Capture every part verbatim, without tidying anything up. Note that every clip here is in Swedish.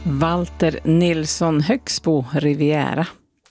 Walter Nilsson Högsbo Riviera.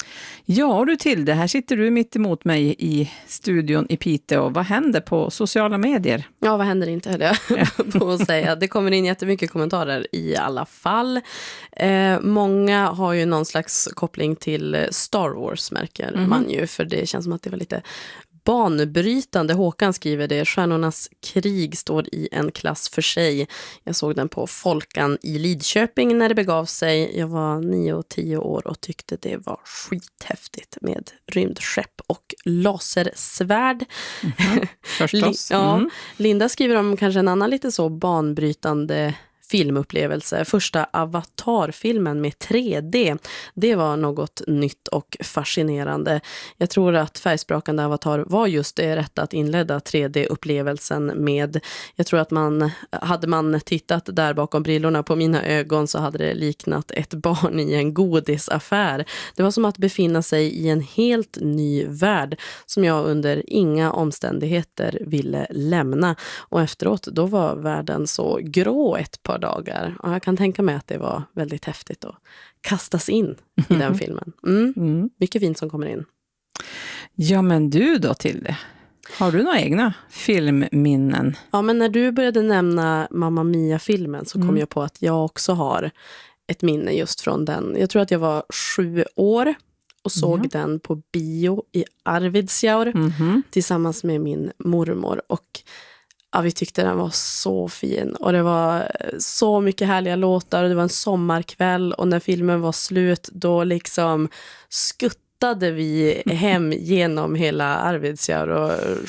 Ja du Tilde, här sitter du mitt emot mig i studion i Piteå. Vad händer på sociala medier? Ja, vad händer inte höll jag på att säga. Det kommer in jättemycket kommentarer i alla fall. Eh, många har ju någon slags koppling till Star Wars märker mm. man ju. För det känns som att det var lite banbrytande. Håkan skriver det. Stjärnornas krig står i en klass för sig. Jag såg den på Folkan i Lidköping när det begav sig. Jag var nio och tio år och tyckte det var skithäftigt med rymdskepp och lasersvärd. Mm-hmm. Förstås. ja, mm. Linda skriver om kanske en annan lite så banbrytande filmupplevelse. Första Avatar-filmen med tre D. Det var något nytt och fascinerande. Jag tror att Färgsprakande Avatar var just det rätta att inleda tre D-upplevelsen med. Jag tror att man, hade man tittat där bakom brillorna på mina ögon så hade det liknat ett barn i en godisaffär. Det var som att befinna sig i en helt ny värld som jag under inga omständigheter ville lämna. Och efteråt, då var världen så grå ett par dagar. Och jag kan tänka mig att det var väldigt häftigt att kastas in i den filmen. Mm. Mm. Mycket fint som kommer in. Ja, men du då till det. Har du några egna filmminnen? Ja, men när du började nämna Mamma Mia-filmen så kom mm. jag på att jag också har ett minne just från den. Jag tror att jag var sju år och såg mm. den på bio i Arvidsjaur mm-hmm. tillsammans med min mormor. Och ja, vi tyckte den var så fin och det var så mycket härliga låtar och det var en sommarkväll och när filmen var slut då liksom skuttade vi hem genom hela Arvidsjaur och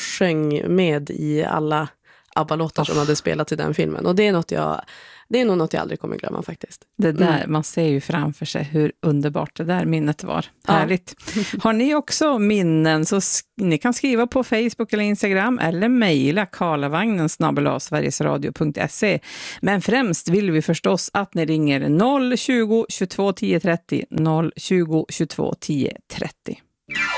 sjöng med i alla ABBA-låtar oh. som hade spelat i den filmen och det är något jag Det är nog något jag aldrig kommer glömma faktiskt. Det där, mm. man ser ju framför sig hur underbart det där minnet var. Ja. Härligt. Har ni också minnen så sk- ni kan skriva på Facebook eller Instagram eller mejla karlavagnen snabel-a sverigesradio punkt se. Men främst vill vi förstås att ni ringer noll tjugo tjugotvå tio trettio noll tjugo tjugotvå tio trettio.